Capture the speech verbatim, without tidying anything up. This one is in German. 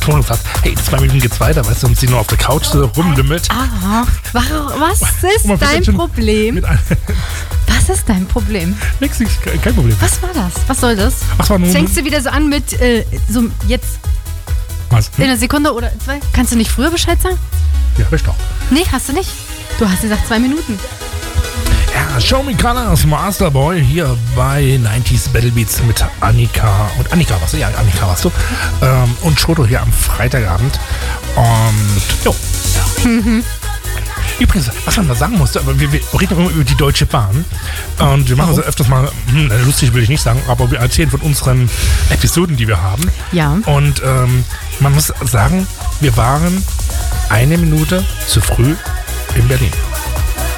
schon gesagt, hey, in zwei Minuten geht's weiter, weißt du, und sie nur auf der Couch so rumlümmelt. Ah, was ist dein Problem? Was ist dein Problem? Nix, nix, kein Problem. Was war das? Was soll das? Was war nun? Fängst du wieder so an mit, äh, so jetzt Was? in einer Sekunde oder zwei? Kannst du nicht früher Bescheid sagen? Ja, hab ich doch. Nee, hast du nicht. Du hast gesagt zwei Minuten. Ja, Show Me Colors, Masterboy hier bei neunziger Battle Beats mit Annika. Und Annika warst du? Ja, Annika warst du. Ähm, und Shoto hier am Freitagabend. Und, jo. Mhm. Übrigens, was man da sagen musste, aber wir, wir reden immer über die Deutsche Bahn. Und wir machen das öfters mal, hm, lustig will ich nicht sagen, aber wir erzählen von unseren Episoden, die wir haben. Ja. Und ähm, man muss sagen, wir waren eine Minute zu früh in Berlin.